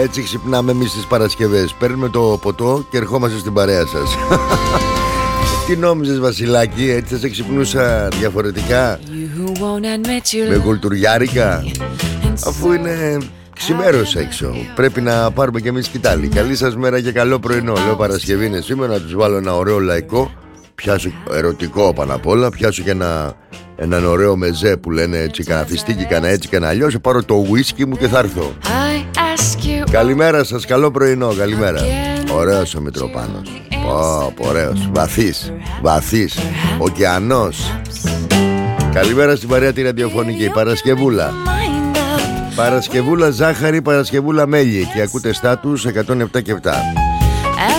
Έτσι ξυπνάμε εμείς τις Παρασκευές. Παίρνουμε το ποτό και ερχόμαστε στην παρέα σας. Τι νόμιζες, Βασιλάκη, έτσι θα σε ξυπνούσα διαφορετικά, με κουλτουριάρικα? Αφού είναι ξημέρωσε έξω, πρέπει να πάρουμε κι εμείς σκητάλη. Καλή σας μέρα και καλό πρωινό. Λέω Παρασκευή είναι σήμερα, να τους βάλω ένα ωραίο λαϊκό. Πιάσω ερωτικό πάνω απ' όλα. Πιάσω και έναν ωραίο μεζέ που λένε έτσι, κανένα φιστίκι, κανένα έτσι, κανένα αλλιώς. Πάρω το ουίσκι μου και θα έρθω. Καλημέρα σας, καλό πρωινό, καλημέρα. Ωραίος ο Μητροπάνος. Ωραίος, βαθύς, ωκεανός. Καλημέρα στην παρέα τη ραδιοφωνική. Παρασκευούλα ζάχαρη, Παρασκευούλα μέλι. Και ακούτε στάτους 107 και 7.